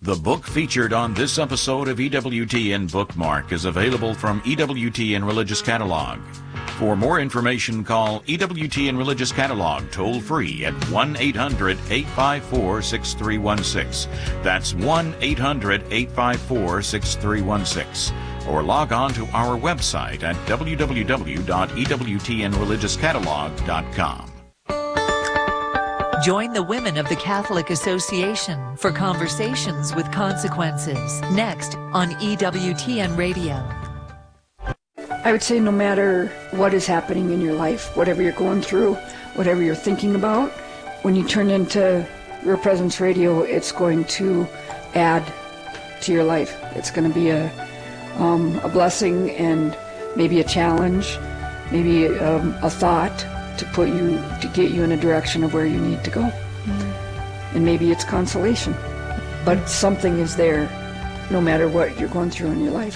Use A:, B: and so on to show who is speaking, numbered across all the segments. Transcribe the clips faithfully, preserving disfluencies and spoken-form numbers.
A: The book featured on this episode of E W T N Bookmark is available from E W T N Religious Catalog. For more information, call E W T N Religious Catalog toll-free at one eight hundred eight five four six three one six. That's one eight hundred eight five four six three one six. Or log on to our website at w w w dot e w t n religious catalog dot com.
B: Join the women of the Catholic Association for Conversations with Consequences, next on E W T N Radio.
C: I would say no matter what is happening in your life, whatever you're going through, whatever you're thinking about, when you turn into Real Presence Radio, it's going to add to your life. It's going to be a, um, a blessing and maybe a challenge, maybe um, a thought to put you, to get you in a direction of where you need to go. Mm-hmm. And maybe it's consolation, but something is there no matter what you're going through in your life.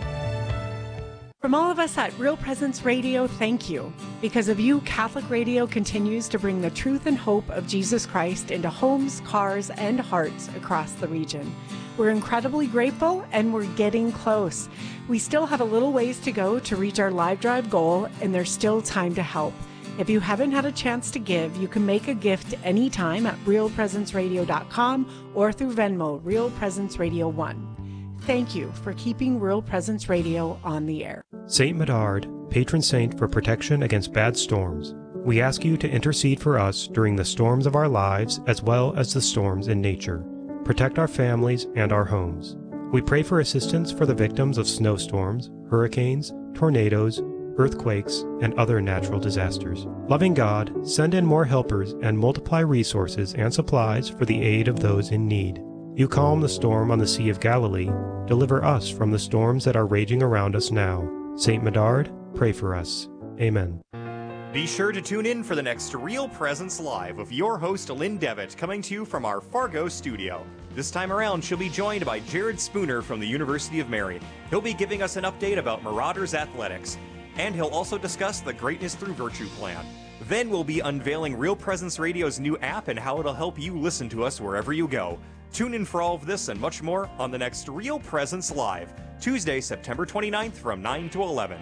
D: From all of us at Real Presence Radio, thank you. Because of you, Catholic Radio continues to bring the truth and hope of Jesus Christ into homes, cars, and hearts across the region. We're incredibly grateful, and we're getting close. We still have a little ways to go to reach our live drive goal, and there's still time to help. If you haven't had a chance to give, you can make a gift anytime at real presence radio dot com or through Venmo, Real Presence Radio one. Thank you for keeping Real Presence Radio on the air.
E: Saint Medard, patron saint for protection against bad storms. We ask you to intercede for us during the storms of our lives as well as the storms in nature. Protect our families and our homes. We pray for assistance for the victims of snowstorms, hurricanes, tornadoes, earthquakes, and other natural disasters. Loving God, send in more helpers and multiply resources and supplies for the aid of those in need. You calm the storm on the Sea of Galilee. Deliver us from the storms that are raging around us now. Saint Medard, pray for us. Amen.
F: Be sure to tune in for the next Real Presence Live with your host, Lynn Devitt, coming to you from our Fargo studio. This time around, she'll be joined by Jared Spooner from the University of Marion. He'll be giving us an update about Marauders Athletics, and he'll also discuss the Greatness Through Virtue plan. Then we'll be unveiling Real Presence Radio's new app and how it'll help you listen to us wherever you go. Tune in for all of this and much more on the next Real Presence Live, Tuesday, September twenty-ninth from nine to eleven.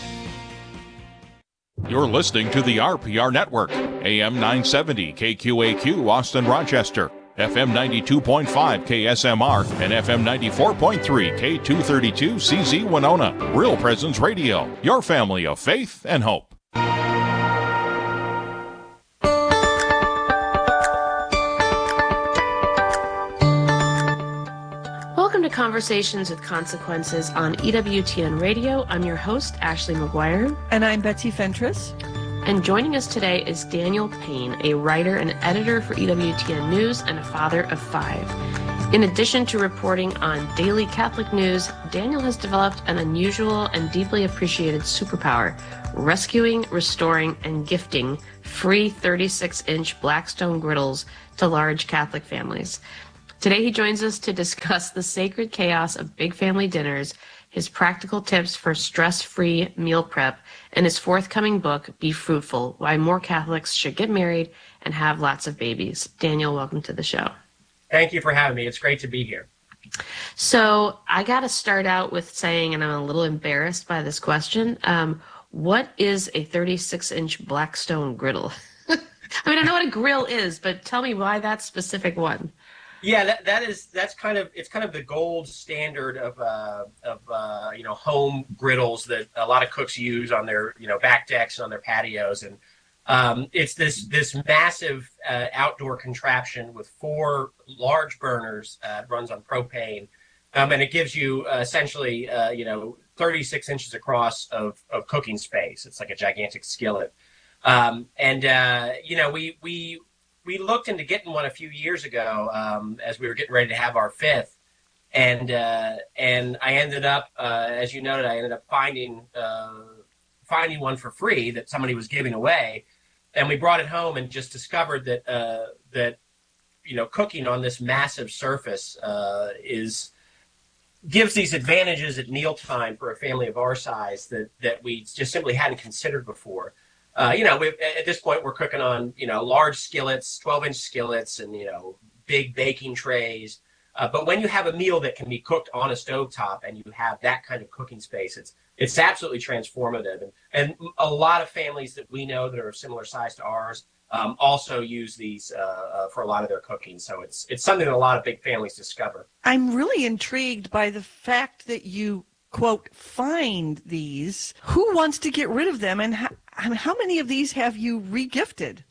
G: You're listening to the R P R Network, A M nine seventy K Q A Q Austin Rochester, F M ninety-two point five K S M R, and F M ninety-four point three K two thirty-two C Z Winona. Real Presence Radio, your family of faith and hope.
H: Welcome to Conversations with Consequences on E W T N Radio. I'm your host, Ashley McGuire.
I: And I'm Betsy Fentress.
H: And joining us today is Daniel Payne, a writer and editor for E W T N News and a father of five. In addition to reporting on daily Catholic news, Daniel has developed an unusual and deeply appreciated superpower, rescuing, restoring, and gifting free thirty-six inch Blackstone griddles to large Catholic families. Today he joins us to discuss the sacred chaos of big family dinners, his practical tips for stress-free meal prep, and his forthcoming book, Be Fruitful, Why More Catholics Should Get Married and Have Lots of Babies. Daniel, welcome to the show.
J: Thank you for having me. It's great to be here.
H: So I got to start out with saying, and I'm a little embarrassed by this question, um, what is a thirty-six inch Blackstone griddle? I mean, I know what a grill is, but tell me why that specific one.
J: Yeah, that that is that's kind of it's kind of the gold standard of uh, of uh, you know home griddles that a lot of cooks use on their you know back decks and on their patios, and um, it's this this massive uh, outdoor contraption with four large burners. Uh, it runs on propane, um, and it gives you uh, essentially uh, you know thirty-six inches across of of cooking space. It's like a gigantic skillet, um, and uh, you know we we. We looked into getting one a few years ago um, as we were getting ready to have our fifth, and uh, and I ended up, uh, as you noted, I ended up finding uh, finding one for free that somebody was giving away, and we brought it home and just discovered that uh, that you know cooking on this massive surface uh, is gives these advantages at mealtime for a family of our size that that we just simply hadn't considered before. Uh, you know, we've, at this point, we're cooking on, you know, large skillets, twelve inch skillets and, you know, big baking trays. Uh, but when you have a meal that can be cooked on a stovetop and you have that kind of cooking space, it's it's absolutely transformative. And, and a lot of families that we know that are of similar size to ours um, also use these uh, uh, for a lot of their cooking. So it's it's something that a lot of big families discover.
I: I'm really intrigued by the fact that you, quote, find these. Who wants to get rid of them, and how, how many of these have you re-gifted?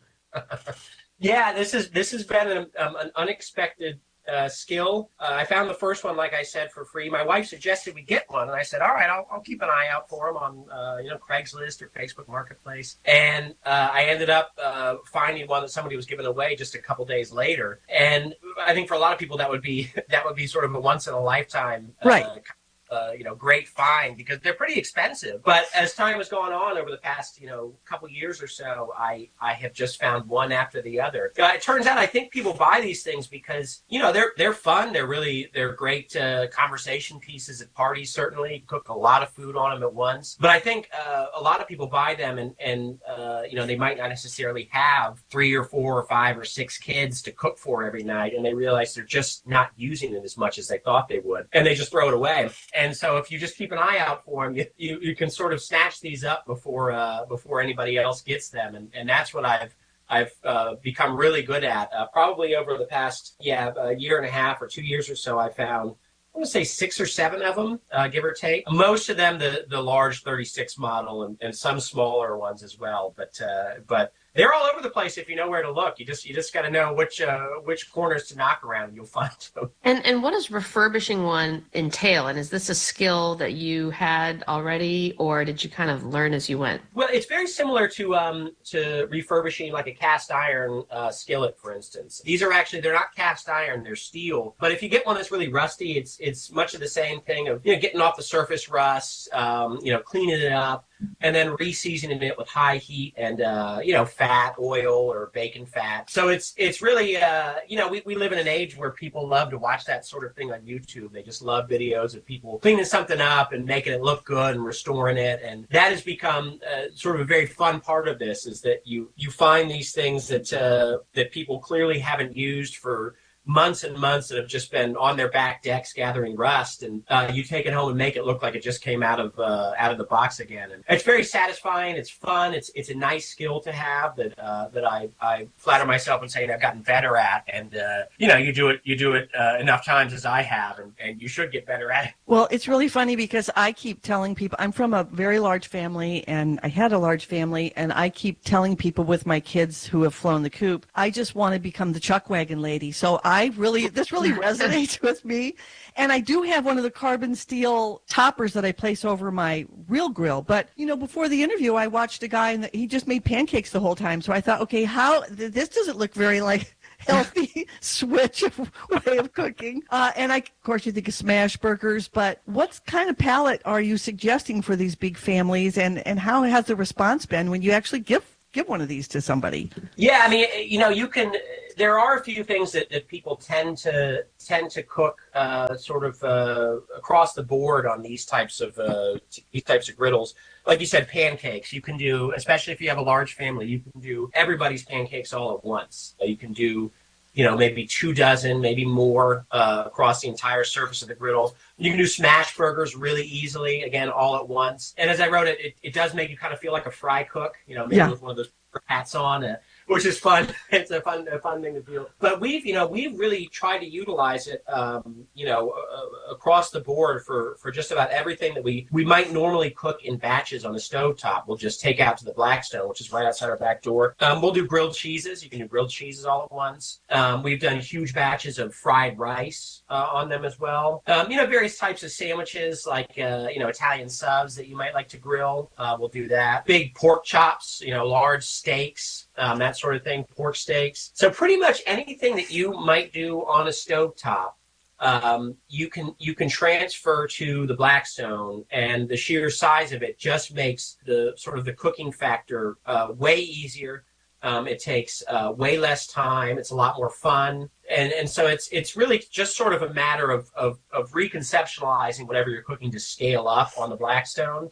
J: Yeah, this is this has been an, um, an unexpected uh, skill. Uh, I found the first one, like I said, for free. My wife suggested we get one, and I said, all right, I'll, I'll keep an eye out for them on uh, you know Craigslist or Facebook Marketplace. And uh, I ended up uh, finding one that somebody was giving away just a couple days later. And I think for a lot of people that would be that would be sort of a once in a lifetime uh,
I: right.
J: Uh, you know, great find, because they're pretty expensive. But as time has gone on over the past, you know, couple years or so, I, I have just found one after the other. Uh, it turns out I think people buy these things because, you know, they're they're fun. They're really, they're great uh, conversation pieces at parties, certainly. You cook a lot of food on them at once. But I think uh, a lot of people buy them and, and uh, you know, they might not necessarily have three or four or five or six kids to cook for every night, and they realize they're just not using it as much as they thought they would, and they just throw it away. And so if you just keep an eye out for them, you, you, you can sort of snatch these up before uh, before anybody else gets them. And, and that's what I've I've uh, become really good at. Uh, probably over the past, yeah, a year and a half or two years or so, I found, I want to say six or seven of them, uh, give or take. Most of them the, the large thirty-six model, and, and some smaller ones as well. But uh, but they're all over the place if you know where to look. You just you just got to know which uh, which corners to knock around, and you'll find them.
H: And and what does refurbishing one entail? And is this a skill that you had already, or did you kind of learn as you went?
J: Well, it's very similar to um to refurbishing like a cast iron uh, skillet, for instance. These are actually, they're not cast iron, they're steel. But if you get one that's really rusty, it's it's much of the same thing of, you know, getting off the surface rust, um, you know, cleaning it up, and then re-seasoning it with high heat and, uh, you know, fat, oil, or bacon fat. So it's it's really, uh, you know, we, we live in an age where people love to watch that sort of thing on YouTube. They just love videos of people cleaning something up and making it look good and restoring it. And that has become uh, sort of a very fun part of this, is that you, you find these things that uh, that people clearly haven't used for months and months, that have just been on their back decks gathering rust, and uh, you take it home and make it look like it just came out of uh, out of the box again. And it's very satisfying. It's fun. It's it's a nice skill to have that uh, that I, I flatter myself in saying I've gotten better at. And uh, you know, you do it you do it uh, enough times as I have, and, and you should get better at it.
I: Well, it's really funny because I keep telling people, I'm from a very large family, and I had a large family, and I keep telling people with my kids who have flown the coop, I just want to become the chuck wagon lady. So I I really, this really resonates with me. And I do have one of the carbon steel toppers that I place over my real grill. But, you know, before the interview, I watched a guy and he just made pancakes the whole time. So I thought, okay, how, this doesn't look very like healthy switch of way of cooking. Uh, and I, of course, you think of smash burgers, but what kind of palette are you suggesting for these big families? And, and how has the response been when you actually give give one of these to somebody?
J: Yeah, I mean, you know, you can, there are a few things that, that people tend to tend to cook uh, sort of uh, across the board on these types of uh, these types of griddles. Like you said, pancakes. You can do, especially if you have a large family, you can do everybody's pancakes all at once. You can do, you know, maybe two dozen, maybe more uh, across the entire surface of the griddle. You can do smash burgers really easily, again, all at once. And as I wrote it, it, it does make you kind of feel like a fry cook, you know, maybe yeah. with one of those hats on, uh, which is fun. It's a fun, a fun thing to feel. But we've, you know, we've really tried to utilize it, um, you know, uh, across the board for, for just about everything that we, we might normally cook in batches on the stovetop. We'll just take out to the Blackstone, which is right outside our back door. Um, we'll do grilled cheeses. You can do grilled cheeses all at once. Um, we've done huge batches of fried rice uh, on them as well. Um, you know, various types of sandwiches, like, uh, you know, Italian subs that you might like to grill. Uh, we'll do that. Big pork chops, you know, large steaks, um, that sort of thing, pork steaks. So pretty much anything that you might do on a stovetop, um, you can you can transfer to the Blackstone, and the sheer size of it just makes the sort of the cooking factor uh, way easier. Um, it takes uh, way less time. It's a lot more fun. And and so it's it's really just sort of a matter of, of, of reconceptualizing whatever you're cooking to scale up on the Blackstone.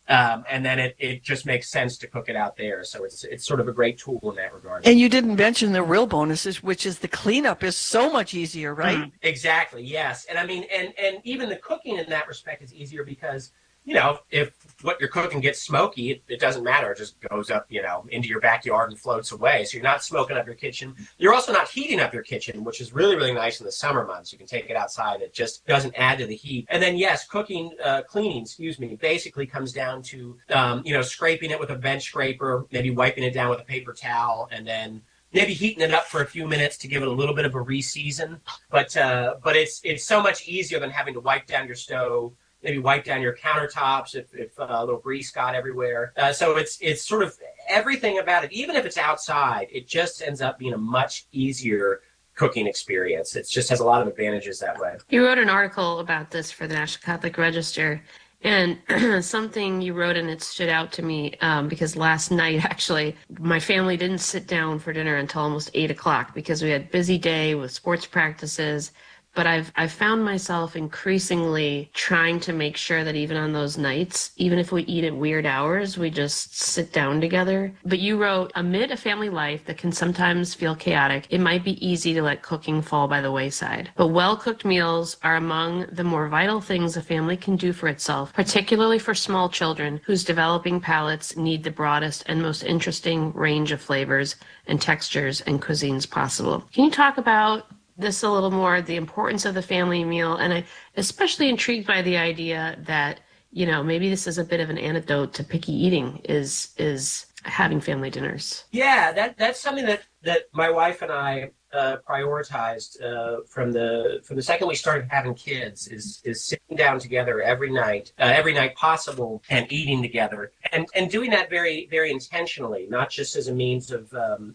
J: Um, and then it, it just makes sense to cook it out there. So it's it's sort of a great tool in that regard.
I: And you didn't mention the real bonuses, which is the cleanup is so much easier, right?
J: Mm, exactly, yes. And I mean, and, and even the cooking in that respect is easier because, you know, if what you're cooking gets smoky, it, it doesn't matter. It just goes up, you know, into your backyard and floats away. So you're not smoking up your kitchen. You're also not heating up your kitchen, which is really, really nice in the summer months. You can take it outside. It just doesn't add to the heat. And then, yes, cooking, uh, cleaning, excuse me, basically comes down to, um, you know, scraping it with a bench scraper, maybe wiping it down with a paper towel, and then maybe heating it up for a few minutes to give it a little bit of a re-season. But, uh, but it's, it's so much easier than having to wipe down your stove, maybe wipe down your countertops if, if uh, a little grease got everywhere. Uh, so it's it's sort of everything about it. Even if it's outside, it just ends up being a much easier cooking experience. It just has a lot of advantages that way.
H: You wrote an article about this for the National Catholic Register, and something you wrote and it stood out to me um, because last night, actually, my family didn't sit down for dinner until almost eight o'clock because we had a busy day with sports practices. But I've I've found myself increasingly trying to make sure that even on those nights, even if we eat at weird hours, we just sit down together. But you wrote, amid a family life that can sometimes feel chaotic, it might be easy to let cooking fall by the wayside. But well-cooked meals are among the more vital things a family can do for itself, particularly for small children whose developing palates need the broadest and most interesting range of flavors and textures and cuisines possible. Can you talk about this a little more, the importance of the family meal? And I especially intrigued by the idea that, you know, maybe this is a bit of an antidote to picky eating, is is having family dinners.
J: Yeah, that that's something that, that my wife and I uh, prioritized uh, from the from the second we started having kids, is is sitting down together every night, uh, every night possible, and eating together, and and doing that very very intentionally, not just as a means of um,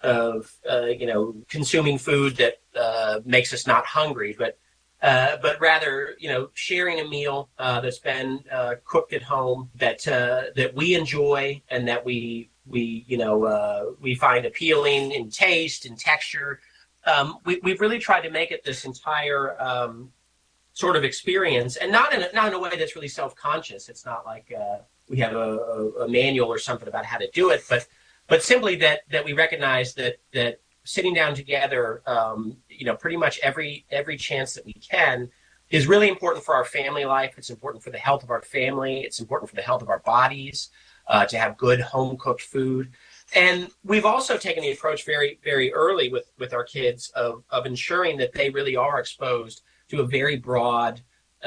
J: of uh, you know, consuming food that uh, makes us not hungry, but uh, but rather, you know, sharing a meal uh, that's been uh, cooked at home, that uh, that we enjoy and that we we you know uh, we find appealing in taste and texture. Um, we, we've really tried to make it this entire um, sort of experience, and not in a, not in a way that's really self-conscious. It's not like uh, we have a, a, a manual or something about how to do it, but But simply that that we recognize that that sitting down together, um, you know, pretty much every every chance that we can, is really important for our family life. It's important for the health of our family. It's important for the health of our bodies uh, to have good home cooked food. And we've also taken the approach very very early with with our kids of of ensuring that they really are exposed to a very broad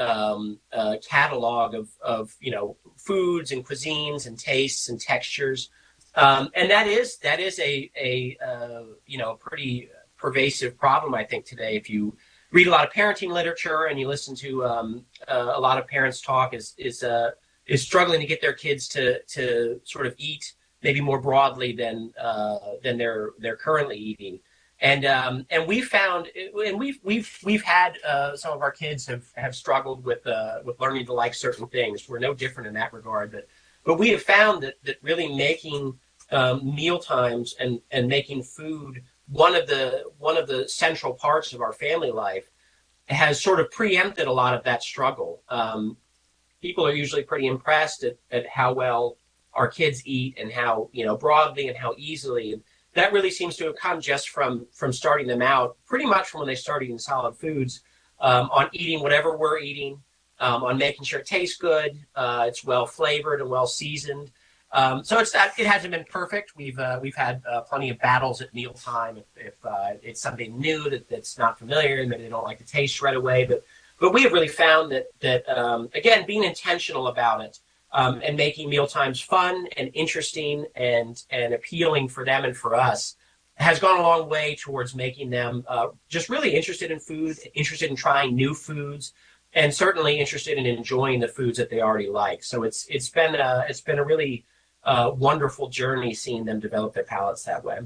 J: um, uh, catalog of of you know foods and cuisines and tastes and textures. Um, and that is that is a a uh, you know pretty pervasive problem, I think, today. If you read a lot of parenting literature and you listen to um, uh, a lot of parents talk, is is uh, is struggling to get their kids to to sort of eat maybe more broadly than uh, than they're they're currently eating. And um, and we found, and we've we've we've had uh, some of our kids have, have struggled with uh, with learning to like certain things. We're no different in that regard, but but we have found that that really making Um, meal times and, and making food one of the one of the central parts of our family life has sort of preempted a lot of that struggle. Um, people are usually pretty impressed at, at how well our kids eat and how, you know, broadly and how easily. And that really seems to have come just from from starting them out pretty much from when they started eating solid foods, um, on eating whatever we're eating, um, on making sure it tastes good, uh, it's well flavored and well seasoned. Um, so it's it hasn't been perfect. We've uh, we've had uh, plenty of battles at mealtime if, if uh, it's something new that, that's not familiar and maybe they don't like the taste right away. But but we have really found that that um, again, being intentional about it um, and making mealtimes fun and interesting and and appealing for them and for us has gone a long way towards making them uh, just really interested in food, interested in trying new foods, and certainly interested in enjoying the foods that they already like. So it's it's been a, it's been a really Uh, wonderful journey seeing them develop their palates that way.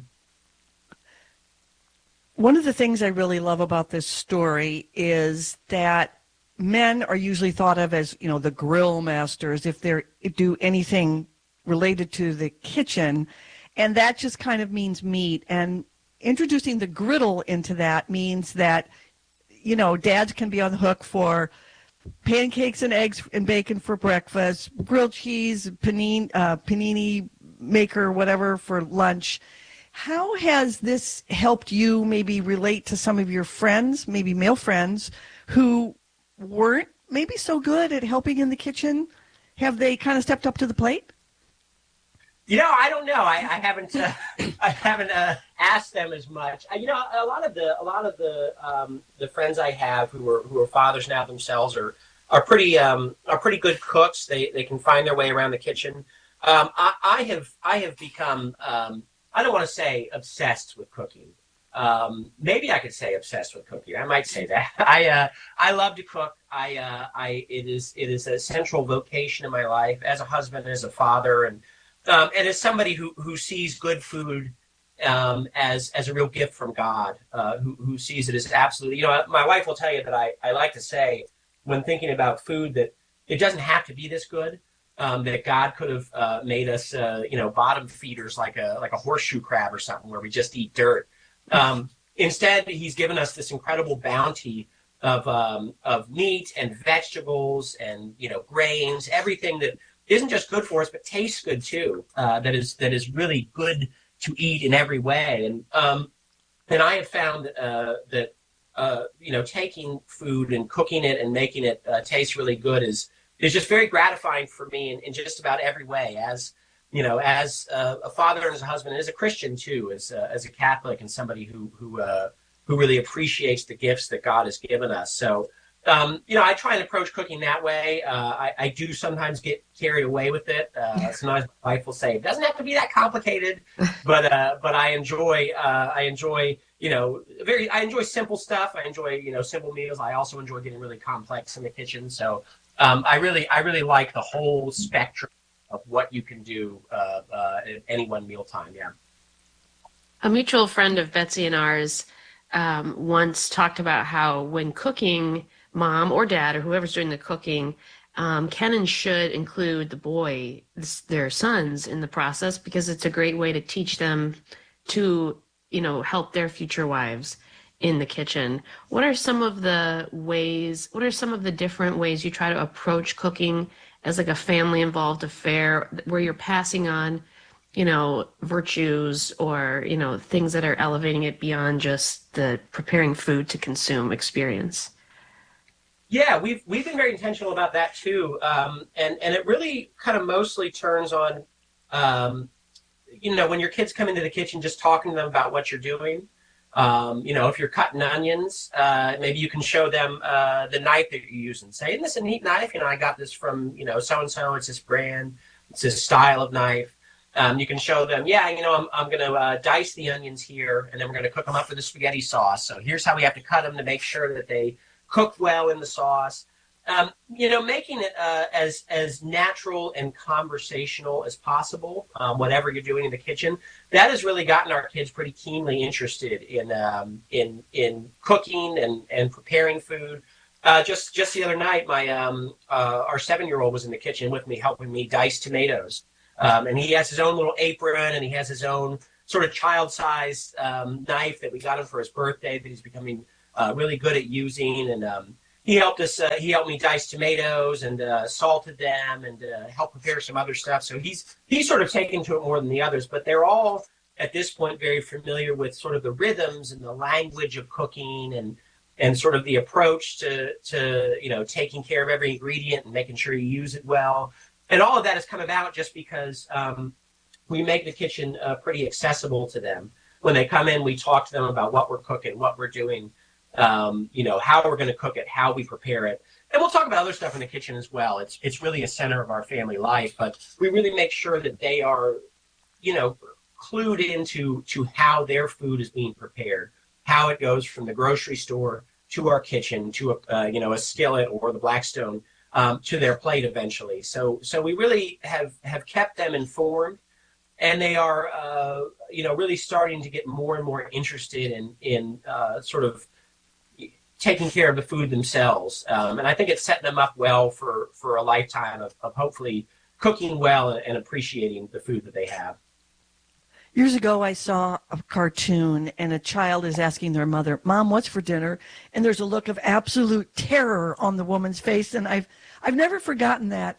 I: One of the things I really love about this story is that men are usually thought of as, you know, the grill masters if they do anything related to the kitchen, and that just kind of means meat. And introducing the griddle into that means that, you know, dads can be on the hook for pancakes and eggs and bacon for breakfast, grilled cheese, panini, uh, panini maker, whatever for lunch. How has this helped you maybe relate to some of your friends, maybe male friends, who weren't maybe so good at helping in the kitchen? Have they kind of stepped up to the plate?
J: You know, I don't know. I, I haven't. Uh, I haven't uh, asked them as much. Uh, you know, a lot of the a lot of the um, the friends I have who are who are fathers now themselves are are pretty um, are pretty good cooks. They they can find their way around the kitchen. Um, I, I have I have become. Um, I don't want to say obsessed with cooking. Um, maybe I could say obsessed with cooking. I might say that. I uh, I love to cook. I uh, I it is it is a central vocation in my life as a husband, as a father, and um, and as somebody who, who sees good food um, as as a real gift from God. Uh, who who sees it as absolutely. You know, my wife will tell you that I, I like to say when thinking about food that it doesn't have to be this good. Um, that God could have uh, made us, uh, you know, bottom feeders like a like a horseshoe crab or something where we just eat dirt. Um, instead, he's given us this incredible bounty of um, of meat and vegetables and, you know, grains, everything that isn't just good for us but tastes good too. Uh, that is that is really good to eat in every way. And um, and I have found uh, that uh, you know, taking food and cooking it and making it uh, taste really good is is just very gratifying for me in, in just about every way. As you know, as uh, a father and as a husband, and as a Christian too, as uh, as a Catholic and somebody who who uh, who really appreciates the gifts that God has given us. So, um, you know, I try and approach cooking that way. Uh, I, I do sometimes get carried away with it. Uh, sometimes my wife will say, "It doesn't have to be that complicated," but uh, but I enjoy uh, I enjoy you know very I enjoy simple stuff. I enjoy you know simple meals. I also enjoy getting really complex in the kitchen. So um, I really I really like the whole spectrum of what you can do uh, uh, at any one mealtime. Yeah.
H: A mutual friend of Betsy and ours um, once talked about how when cooking, mom or dad or whoever's doing the cooking um, can and should include the boy, their sons, in the process, because it's a great way to teach them to, you know, help their future wives in the kitchen. What are some of the ways, what are some of the different ways you try to approach cooking as like a family involved affair where you're passing on, you know, virtues or, you know, things that are elevating it beyond just the preparing food to consume experience?
J: Yeah, we've we've been very intentional about that too, um, and and it really kind of mostly turns on, um, you know, when your kids come into the kitchen, just talking to them about what you're doing. Um, you know, if you're cutting onions, uh, maybe you can show them uh, the knife that you're using. Say, isn't this a neat knife? You know, I got this from, you know, so-and-so. It's this brand. It's this style of knife. Um, you can show them, yeah, you know, I'm, I'm going to uh, dice the onions here, and then we're going to cook them up with the spaghetti sauce. So here's how we have to cut them to make sure that they cook well in the sauce. Um, you know, making it uh, as as natural and conversational as possible, um, whatever you're doing in the kitchen. That has really gotten our kids pretty keenly interested in um, in in cooking and, and preparing food. Uh, just just the other night, my um, uh, our seven-year-old was in the kitchen with me, helping me dice tomatoes. Um, and he has his own little apron, and he has his own sort of child-sized um, knife that we got him for his birthday that he's becoming uh, really good at using. And um, he helped us. Uh, he helped me dice tomatoes and uh, salted them and uh, helped prepare some other stuff. So he's he's sort of taken to it more than the others. But they're all at this point very familiar with sort of the rhythms and the language of cooking and and sort of the approach to to you know taking care of every ingredient and making sure you use it well. And all of that has come about just because um, we make the kitchen uh, pretty accessible to them. When they come in, we talk to them about what we're cooking, what we're doing, um, you know, how we're going to cook it, how we prepare it. And we'll talk about other stuff in the kitchen as well. It's it's really a center of our family life, but we really make sure that they are, you know, clued into to how their food is being prepared, how it goes from the grocery store to our kitchen, to a, uh, you know, a skillet or the Blackstone, Um, to their plate eventually. So so we really have, have kept them informed, and they are, uh, you know, really starting to get more and more interested in, in uh, sort of taking care of the food themselves. Um, and I think it's setting them up well for, for a lifetime of, of hopefully cooking well and, and appreciating the food that they have.
I: Years ago, I saw a cartoon, and a child is asking their mother, "Mom, what's for dinner?" And there's a look of absolute terror on the woman's face, and I've I've never forgotten that.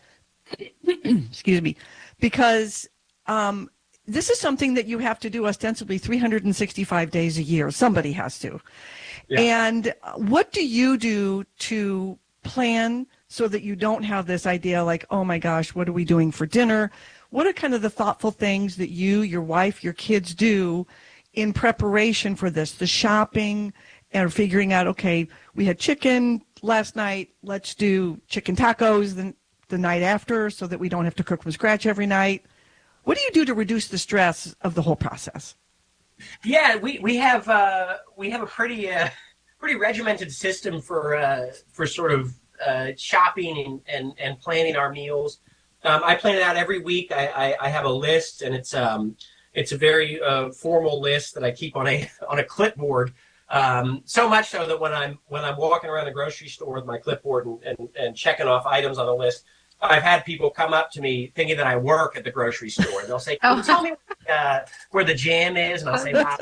I: Excuse me, because um, this is something that you have to do ostensibly three hundred sixty-five days a year. Somebody has to. Yeah. And what do you do to plan so that you don't have this idea like, oh my gosh, what are we doing for dinner? What are kind of the thoughtful things that you, your wife, your kids do in preparation for this? The shopping and figuring out, okay, we had chicken last night. Let's do chicken tacos the, the night after so that we don't have to cook from scratch every night. What do you do to reduce the stress of the whole process?
J: Yeah, we, we have uh, we have a pretty uh, pretty regimented system for uh, for sort of uh, shopping and, and, and planning our meals. Um, I plan it out every week. I, I, I have a list, and it's um it's a very uh, formal list that I keep on a on a clipboard. Um, so much so that when I'm when I'm walking around the grocery store with my clipboard and, and, and checking off items on the list, I've had people come up to me thinking that I work at the grocery store, and they'll say, "Can you tell me uh, where the jam is?" And I'll say, "Nah,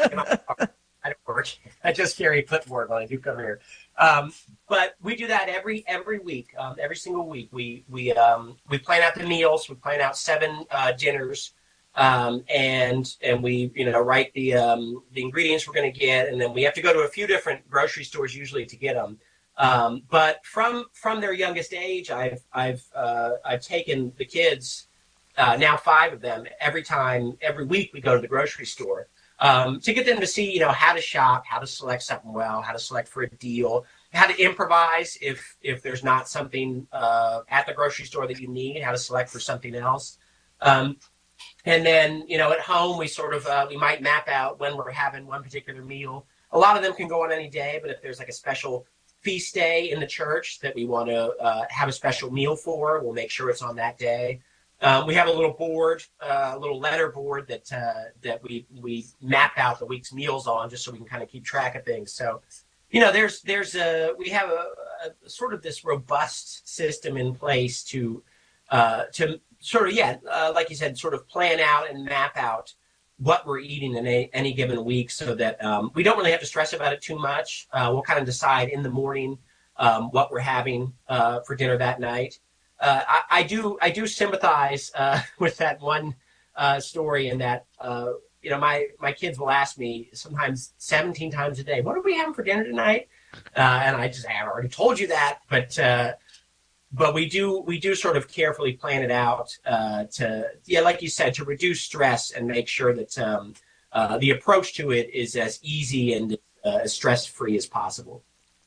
J: I don't work. I just carry a clipboard when I do come here." Um, but we do that every every week, um, every single week. We we um, we plan out the meals. We plan out seven uh, dinners, um, and and we you know write the um, the ingredients we're going to get, and then we have to go to a few different grocery stores usually to get them. Um, but from from their youngest age, I've I've uh, I've taken the kids, uh, now five of them, every time every week we go to the grocery store. Um, to get them to see, you know, how to shop, how to select something well, how to select for a deal, how to improvise if if there's not something uh, at the grocery store that you need, how to select for something else. Um, and then, you know, at home, we sort of, uh, we might map out when we're having one particular meal. A lot of them can go on any day, but if there's like a special feast day in the church that we want to uh, have a special meal for, we'll make sure it's on that day. Um, we have a little board, uh, a little letter board that uh, that we we map out the week's meals on, just so we can kind of keep track of things. So, you know, there's there's a we have a, a sort of this robust system in place to uh, to sort of yeah, uh, like you said, sort of plan out and map out what we're eating in a, any given week, so that um, we don't really have to stress about it too much. Uh, we'll kind of decide in the morning um, what we're having uh, for dinner that night. Uh, I, I do I do sympathize uh, with that one uh, story, in that uh, you know my, my kids will ask me sometimes seventeen times a day, "What are we having for dinner tonight?" Uh, and I just I already told you that, but uh, but we do we do sort of carefully plan it out uh, to yeah, like you said, to reduce stress and make sure that um, uh, the approach to it is as easy and uh, as stress free as possible.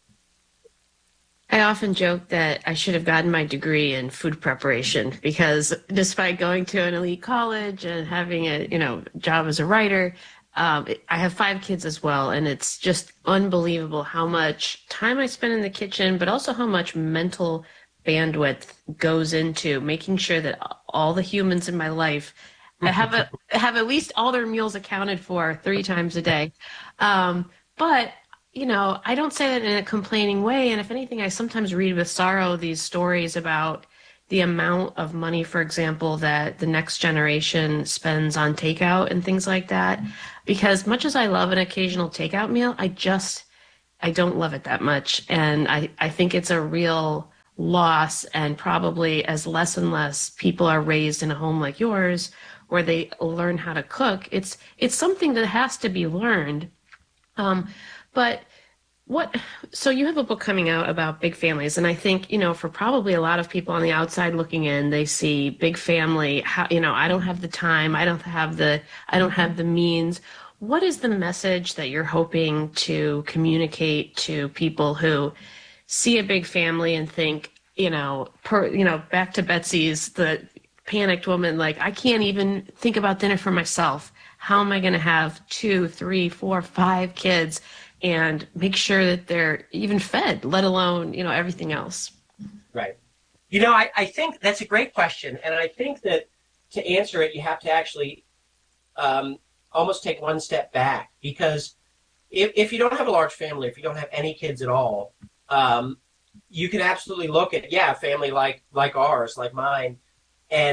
H: I often joke that I should have gotten my degree in food preparation, because despite going to an elite college and having a you know job as a writer, um, I have five kids as well, and it's just unbelievable how much time I spend in the kitchen, but also how much mental bandwidth goes into making sure that all the humans in my life have a, have at least all their meals accounted for three times a day. Um, but you know, I don't say that in a complaining way. And if anything, I sometimes read with sorrow these stories about the amount of money, for example, that the next generation spends on takeout and things like that. Because much as I love an occasional takeout meal, I just, I don't love it that much. And I, I think it's a real loss. And probably as less and less people are raised in a home like yours, where they learn how to cook, it's, it's something that has to be learned. Um, But what, so you have a book coming out about big families. And I think, you know, for probably a lot of people on the outside looking in, they see big family, how, you know, I don't have the time. I don't have the, I don't have the means. What is the message that you're hoping to communicate to people who see a big family and think, you know, per, you know, back to Betsy's, the panicked woman, like, I can't even think about dinner for myself. How am I going to have two, three, four, five kids and make sure that they're even fed, let alone, you know, everything else?
J: Right. You know, I, I think that's a great question. And I think that to answer it, you have to actually um, almost take one step back. Because if, if you don't have a large family, if you don't have any kids at all, um, you can absolutely look at, yeah, a family like like ours, like mine, and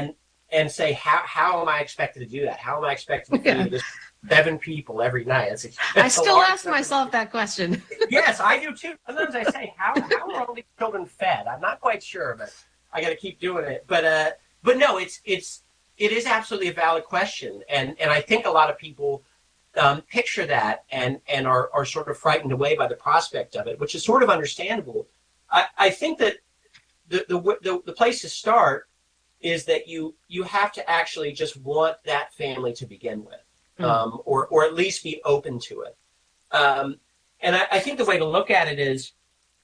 J: and say, how how am I expected to do that? How am I expected to feed
H: Yeah.
J: this seven people every night? That's a,
H: I
J: that's a
H: still
J: large
H: ask
J: number.
H: myself that question.
J: Yes, I do too. Sometimes I say, how how are all these children fed? I'm not quite sure, but I got to keep doing it. But uh, but no, it's it's it is absolutely a valid question, and and I think a lot of people um, picture that and and are are sort of frightened away by the prospect of it, which is sort of understandable. I, I think that the, the the the place to start is that you you have to actually just want that family to begin with, mm. um, or or at least be open to it. Um, and I, I think the way to look at it is,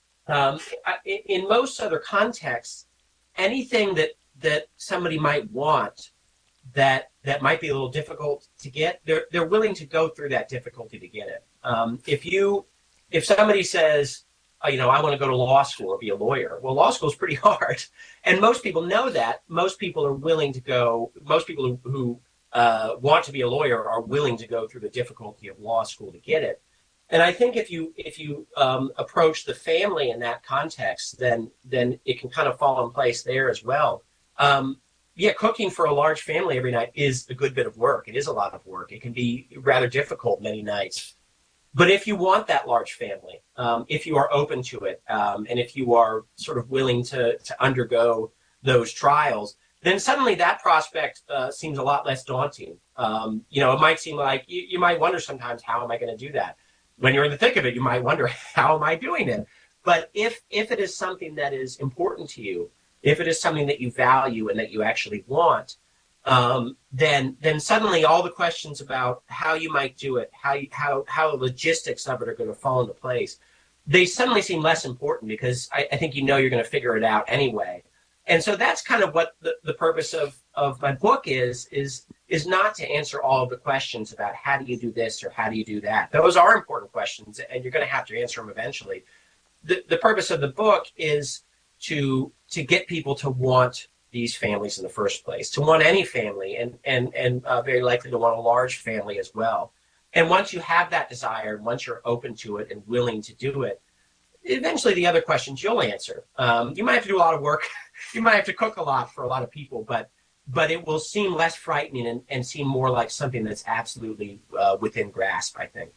J: um, in, in most other contexts, anything that that somebody might want that that might be a little difficult to get, they're they're willing to go through that difficulty to get it. Um, if you if somebody says, oh, you know, I want to go to law school or be a lawyer, well, law school is pretty hard, and most people know that. Most people are willing to go. Most people who, who uh, want to be a lawyer are willing to go through the difficulty of law school to get it. And I think if you if you um, approach the family in that context, then then it can kind of fall in place there as well. Um, yeah, cooking for a large family every night is a good bit of work. It is a lot of work. It can be rather difficult many nights. But if you want that large family, um, if you are open to it, um, and if you are sort of willing to to undergo those trials, then suddenly that prospect uh, seems a lot less daunting. Um, you know, it might seem like you, you might wonder sometimes, how am I going to do that? When you're in the thick of it, you might wonder, how am I doing it? But if if it is something that is important to you, if it is something that you value and that you actually want, um, then then suddenly all the questions about how you might do it, how you, how how the logistics of it are going to fall into place, they suddenly seem less important, because I, I think you know you're going to figure it out anyway. And so that's kind of what the, the purpose of, of my book is, is is not to answer all of the questions about how do you do this or how do you do that. Those are important questions, and you're going to have to answer them eventually. The the purpose of the book is to to get people to want these families in the first place, to want any family, and and and uh, very likely to want a large family as well. And once you have that desire, once you're open to it and willing to do it, eventually the other questions you'll answer. Um, you might have to do a lot of work. You might have to cook a lot for a lot of people, but but it will seem less frightening and, and seem more like something that's absolutely uh, within grasp, I think.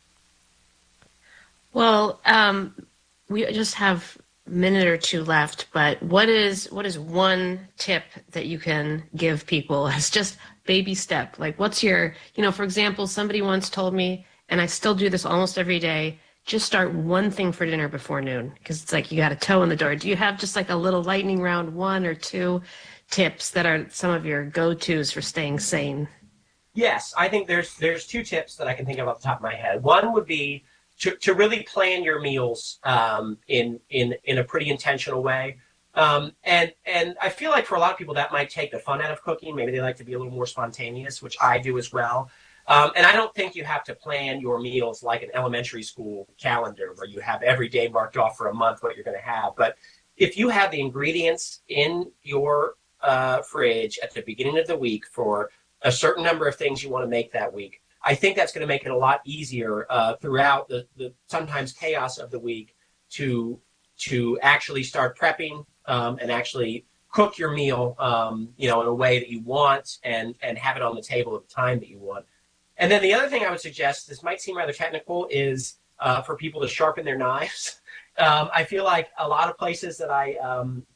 H: Well, um, we just have a minute or two left, but what is what is one tip that you can give people as just baby step? Like, what's your, you know, for example, somebody once told me, and I still do this almost every day, just start one thing for dinner before noon, because it's like you got a toe in the door. Do you have just like a little lightning round, one or two tips that are some of your go-tos for staying sane?
J: Yes, I think there's there's two tips that I can think of off the top of my head. One would be to, to really plan your meals um, in in in a pretty intentional way. Um, and and I feel like for a lot of people that might take the fun out of cooking. Maybe they like to be a little more spontaneous, which I do as well. Um, and I don't think you have to plan your meals like an elementary school calendar where you have every day marked off for a month what you're going to have. But if you have the ingredients in your uh, fridge at the beginning of the week for a certain number of things you want to make that week, I think that's going to make it a lot easier uh, throughout the, the sometimes chaos of the week to to actually start prepping um, and actually cook your meal, um, you know, in a way that you want, and and have it on the table at the time that you want. And then the other thing I would suggest, this might seem rather technical, is uh, for people to sharpen their knives. Um, I feel like a lot of places that I um,